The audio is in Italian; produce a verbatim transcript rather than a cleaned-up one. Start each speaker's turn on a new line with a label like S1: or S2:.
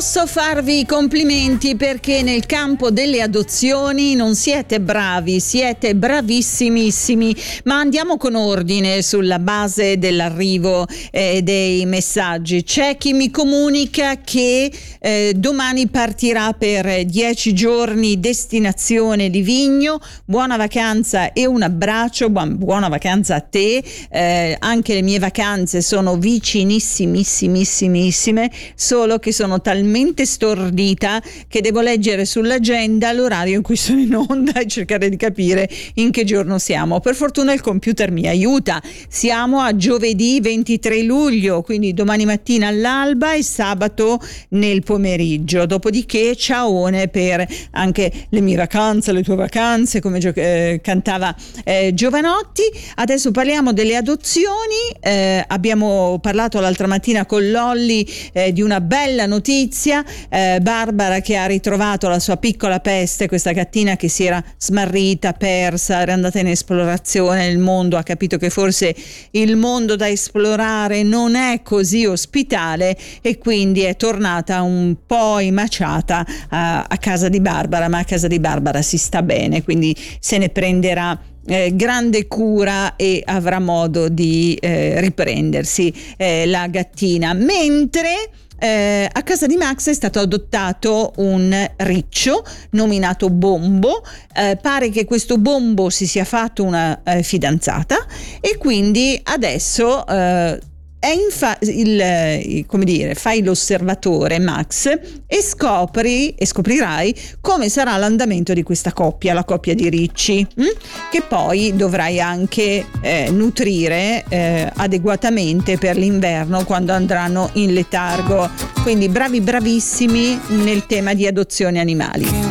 S1: posso farvi i complimenti perché nel campo delle adozioni non siete bravi, siete bravissimissimi, ma andiamo con ordine sulla base dell'arrivo eh, dei messaggi. C'è chi mi comunica che eh, domani partirà per dieci giorni destinazione Livigno. Buona vacanza e un abbraccio, buona, buona vacanza a te. Eh, anche le mie vacanze sono vicinissimissimissime, solo che sono talmente stordita che devo leggere sull'agenda l'orario in cui sono in onda e cercare di capire in che giorno siamo. Per fortuna il computer mi aiuta. Siamo a giovedì ventitré luglio, quindi domani mattina all'alba e sabato nel pomeriggio. Dopodiché ciaone per anche le mie vacanze, le tue vacanze, come gio- eh, cantava eh, Giovanotti. Adesso parliamo delle adozioni. Eh, abbiamo parlato l'altra mattina con Lolli eh, di una bella notizia. Eh, Barbara che ha ritrovato la sua piccola Peste, questa gattina che si era smarrita, persa, era andata in esplorazione nel mondo, ha capito che forse il mondo da esplorare non è così ospitale e quindi è tornata un po' imaciata a, a casa di Barbara, ma a casa di Barbara si sta bene, quindi se ne prenderà Eh, grande cura e avrà modo di eh, riprendersi eh, la gattina. Mentre eh, a casa di Max è stato adottato un riccio nominato Bombo. Eh, pare che questo Bombo si sia fatto una eh, fidanzata e quindi adesso eh, è in fa- il, come dire, fai l'osservatore, Max, e scopri e scoprirai come sarà l'andamento di questa coppia, la coppia di ricci, hm? che poi dovrai anche eh, nutrire eh, adeguatamente per l'inverno quando andranno in letargo. Quindi bravi bravissimi nel tema di adozioni animali.